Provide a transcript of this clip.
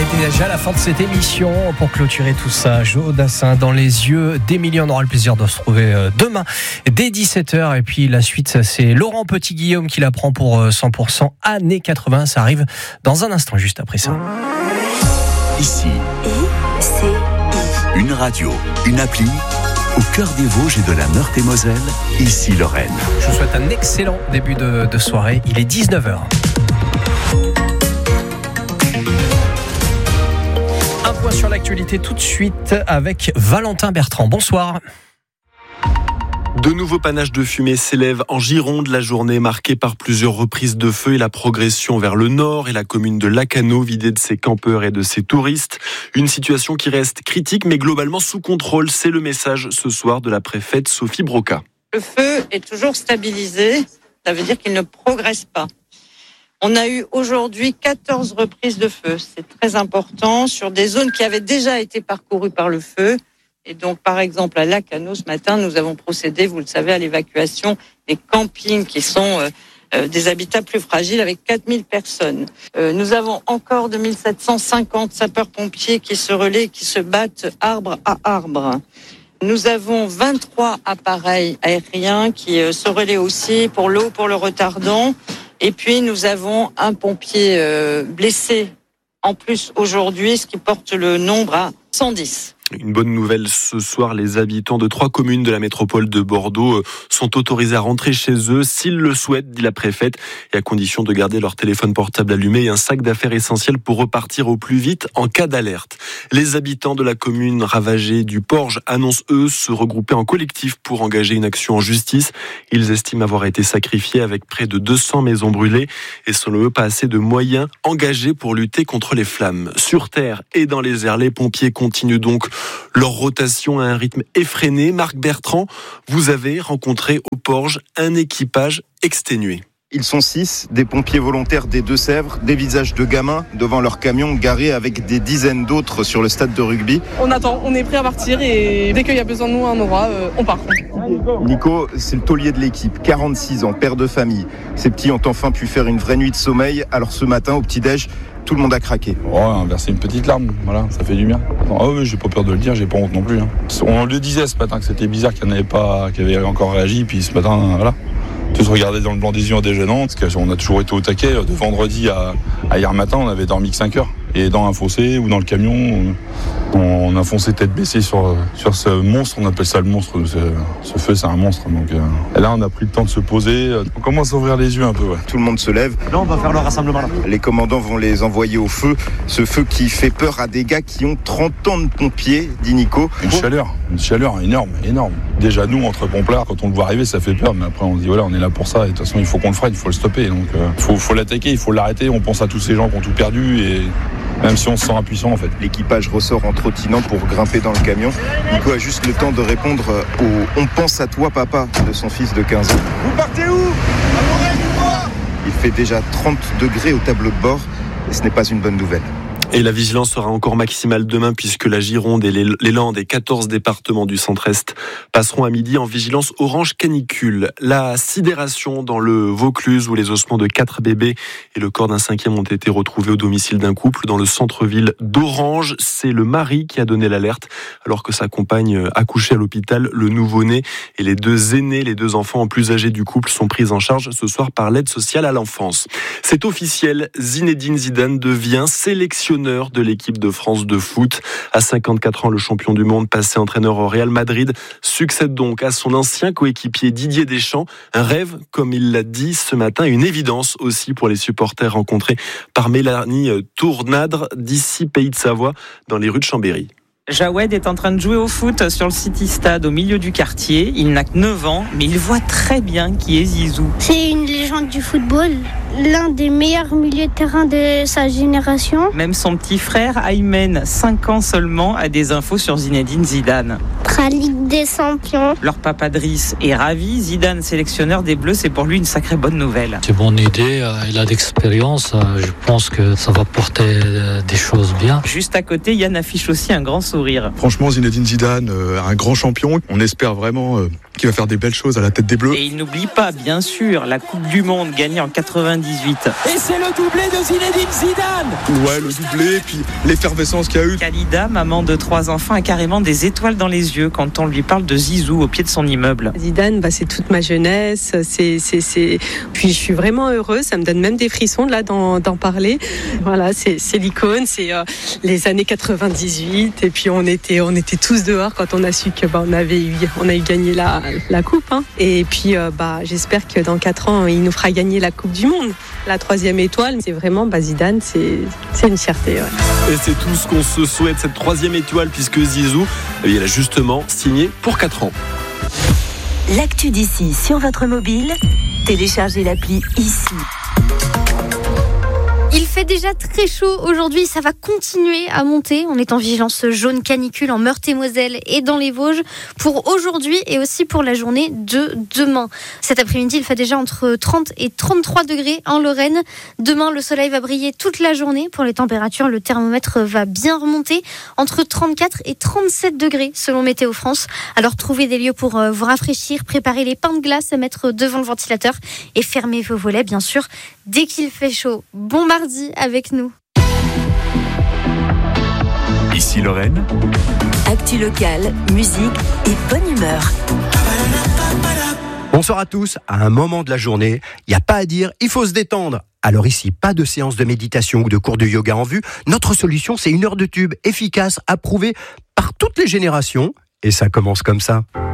déjà la fin de cette émission. Pour clôturer tout ça, Jo Dassin dans les yeux d'Emilie. On aura le plaisir de se retrouver demain dès 17h. Et puis la suite, ça, c'est Laurent Petit-Guillaume qui la prend pour 100% années 80. Ça arrive dans un instant, juste après ça. Ici, une radio, une appli, au cœur des Vosges et de la Meurthe-et-Moselle, ici Lorraine. Je vous souhaite un excellent début de soirée. Il est 19h. Un point sur l'actualité tout de suite avec Valentin Bertrand. Bonsoir. De nouveaux panaches de fumée s'élèvent en Gironde. La journée marquée par plusieurs reprises de feu et la progression vers le nord et la commune de Lacanau vidée de ses campeurs et de ses touristes. Une situation qui reste critique mais globalement sous contrôle. C'est le message ce soir de la préfète Sophie Broca. Le feu est toujours stabilisé. Ça veut dire qu'il ne progresse pas. On a eu aujourd'hui 14 reprises de feu. C'est très important sur des zones qui avaient déjà été parcourues par le feu. Et donc, par exemple, à Lacanau, ce matin, nous avons procédé, vous le savez, à l'évacuation des campings qui sont des habitats plus fragiles avec 4000 personnes. Nous avons encore 2750 sapeurs-pompiers qui se relaient, qui se battent arbre à arbre. Nous avons 23 appareils aériens qui se relaient aussi pour l'eau, pour le retardant. Et puis, nous avons un pompier blessé en plus aujourd'hui, ce qui porte le nombre à 110. Une bonne nouvelle ce soir, les habitants de 3 communes de la métropole de Bordeaux sont autorisés à rentrer chez eux s'ils le souhaitent, dit la préfète, et à condition de garder leur téléphone portable allumé et un sac d'affaires essentiel pour repartir au plus vite en cas d'alerte. Les habitants de la commune ravagée du Porge annoncent eux se regrouper en collectif pour engager une action en justice. Ils estiment avoir été sacrifiés avec près de 200 maisons brûlées et selon eux pas assez de moyens engagés pour lutter contre les flammes. Sur terre et dans les airs, les pompiers continuent donc leur rotation à un rythme effréné. Marc Bertrand, vous avez rencontré au Porge un équipage exténué. Ils sont 6, des pompiers volontaires des Deux-Sèvres, des visages de gamins devant leur camion garé avec des dizaines d'autres sur le stade de rugby. On attend, on est prêt à partir et dès qu'il y a besoin de nous, un aura, on part. Nico, c'est le taulier de l'équipe, 46 ans, père de famille. Ces petits ont enfin pu faire une vraie nuit de sommeil, alors ce matin au petit-déj, tout le monde a craqué. Oh, verser une petite larme, voilà, ça fait du bien. Oh oui, j'ai pas peur de le dire, j'ai pas honte non plus. On le disait ce matin que c'était bizarre qu'il n'y en avait pas, qui avait encore réagi, puis ce matin, voilà. Tous regarder dans le blanc des yeux en déjeunant, parce qu'on a toujours été au taquet. De vendredi à hier matin, on avait dormi que 5 heures. Et dans un fossé ou dans le camion, on a foncé tête baissée sur ce monstre. On appelle ça le monstre. Ce feu, c'est un monstre. Donc là, on a pris le temps de se poser. On commence à ouvrir les yeux un peu. Ouais. Tout le monde se lève. Là, on va faire le rassemblement. Là. Les commandants vont les envoyer au feu. Ce feu qui fait peur à des gars qui ont 30 ans de pompiers, dit Nico. Une chaleur énorme. Déjà, nous, entre pomplards, quand on le voit arriver, ça fait peur. Mais après, on se dit, voilà, on est là pour ça. Et de toute façon, il faut qu'on le freine, il faut le stopper. Donc, faut l'attaquer, il faut l'arrêter. On pense à tous ces gens qui ont tout perdu. Et même si on se sent impuissant, en fait. L'équipage ressort en trottinant pour grimper dans le camion. Nico a juste le temps de répondre au « On pense à toi, papa » de son fils de 15 ans. Vous partez où ? Il fait déjà 30 degrés au tableau de bord et ce n'est pas une bonne nouvelle. Et la vigilance sera encore maximale demain puisque la Gironde et les Landes et 14 départements du centre-est passeront à midi en vigilance orange canicule. La sidération dans le Vaucluse où les ossements de 4 bébés et le corps d'un 5e ont été retrouvés au domicile d'un couple dans le centre-ville d'Orange. C'est le mari qui a donné l'alerte alors que sa compagne accouchait à l'hôpital. Le nouveau-né et les 2 aînés, les 2 enfants en plus âgés du couple sont pris en charge ce soir par l'aide sociale à l'enfance. C'est officiel, Zinedine Zidane devient sélectionneur de l'équipe de France de foot. À 54 ans, le champion du monde, passé entraîneur au Real Madrid, succède donc à son ancien coéquipier Didier Deschamps. Un rêve, comme il l'a dit ce matin, une évidence aussi pour les supporters rencontrés par Mélanie Tournadre d'ici Pays de Savoie dans les rues de Chambéry. Jawed est en train de jouer au foot sur le City Stade au milieu du quartier. Il n'a que 9 ans, mais il voit très bien qui est Zizou. C'est une légende du football, l'un des meilleurs milieux de terrain de sa génération. Même son petit frère, Aymen, 5 ans seulement, a des infos sur Zinedine Zidane. La Ligue des Champions. Leur papa Driss est ravi. Zidane, sélectionneur des Bleus, c'est pour lui une sacrée bonne nouvelle. C'est une bonne idée, il a d'expérience. Je pense que ça va porter des choses bien. Juste à côté, Yann affiche aussi un grand sourire. Franchement, Zinedine Zidane, un grand champion. On espère vraiment qu'il va faire des belles choses à la tête des Bleus. Et il n'oublie pas, bien sûr, la Coupe du Monde gagnée en 98 98. Et c'est le doublé de Zinedine Zidane. Ouais, le doublé, puis l'effervescence qu'il y a eu. Khalida, maman de 3 enfants, a carrément des étoiles dans les yeux quand on lui parle de Zizou au pied de son immeuble. Zidane, c'est toute ma jeunesse. Puis je suis vraiment heureuse. Ça me donne même des frissons là d'en parler. Voilà, c'est l'icône. C'est les années 98. Et puis on était tous dehors quand on a su que on a eu gagné la coupe. Hein. Et puis j'espère que dans 4 ans, il nous fera gagner la Coupe du Monde. La 3e étoile, c'est vraiment Zidane, c'est une fierté. Ouais. Et c'est tout ce qu'on se souhaite, cette 3e étoile, puisque Zizou, il a justement signé pour 4 ans. L'actu d'ici sur votre mobile, téléchargez l'appli ici. Il fait déjà très chaud aujourd'hui, ça va continuer à monter. On est en vigilance jaune canicule en Meurthe-et-Moselle et dans les Vosges pour aujourd'hui et aussi pour la journée de demain. Cet après-midi, il fait déjà entre 30 et 33 degrés en Lorraine. Demain, le soleil va briller toute la journée. Pour les températures, le thermomètre va bien remonter entre 34 et 37 degrés selon Météo France. Alors trouvez des lieux pour vous rafraîchir, préparez les pains de glace à mettre devant le ventilateur et fermez vos volets bien sûr dès qu'il fait chaud. Bon mardi avec nous. Ici Lorraine. Actu locale, musique et bonne humeur. Bonsoir à tous. À un moment de la journée, il n'y a pas à dire, il faut se détendre. Alors ici, pas de séance de méditation ou de cours de yoga en vue. Notre solution, c'est 1 heure de tube efficace, approuvée par toutes les générations. Et ça commence comme ça.